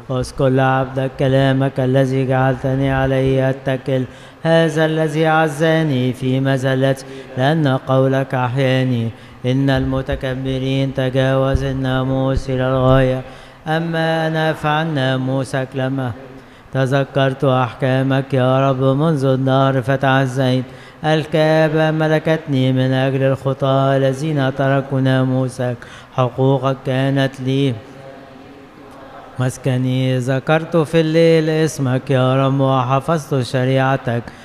اذكر لعبدك كلامك الذي جعلتني عليه أتكل، هذا الذي عزاني في مزلتي لأن قولك أحياني. إن المتكبرين تجاوز الناموس إلى الغاية، أما أنا فعن ناموسك لما تذكرت أحكامك يا رب منذ النهر فتعزيت. الكآبة ملكتني من أجل الخطاة الذين تركوا ناموسك، حقوقك كانت لي مسكني. ذكرت في الليل اسمك يا رب وحفظت شريعتك،